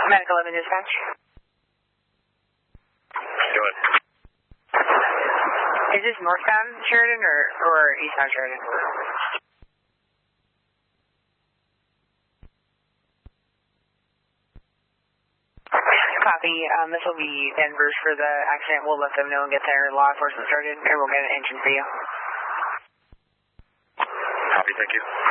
Medical 11 dispatch. Go ahead. Is this northbound Sheridan or eastbound Sheridan? Copy. This will be Denver's for the accident. We'll let them know and get their law enforcement started, and we'll get an engine for you. Copy, thank you.